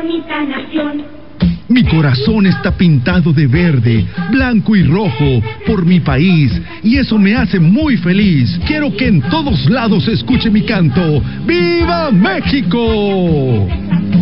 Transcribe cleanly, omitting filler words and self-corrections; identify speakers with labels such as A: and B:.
A: bonita nación.
B: Mi corazón está pintado de verde, blanco y rojo por mi país, y eso me hace muy feliz. Quiero que en todos lados se escuche mi canto. ¡Viva México!